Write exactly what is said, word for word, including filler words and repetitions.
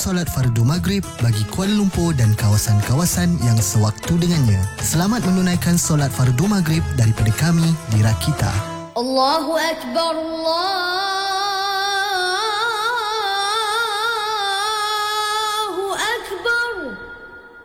solat fardu maghrib bagi Kuala Lumpur dan kawasan-kawasan yang sewaktu dengannya. Selamat menunaikan solat fardu maghrib daripada kami di Rakita. Allahu Akbar, Allah.